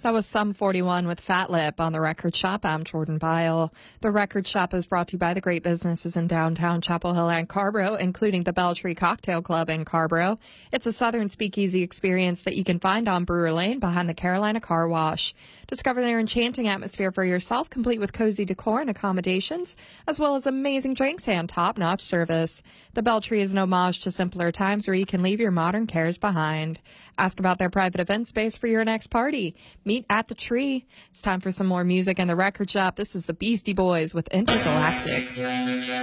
That was Sum 41 with Fat Lip on The Record Shop. I'm Jordan Byle. The Record Shop is brought to you by the great businesses in downtown Chapel Hill and Carborough, including the Belltree Cocktail Club in Carborough. It's a southern speakeasy experience that you can find on Brewer Lane behind the Carolina Car Wash. Discover their enchanting atmosphere for yourself, complete with cozy decor and accommodations, as well as amazing drinks and top-notch service. The Belltree is an homage to simpler times where you can leave your modern cares behind. Ask about their private event space for your next party. Meet at the Tree. It's time for some more music in the Record Shop. This is the Beastie Boys with Intergalactic.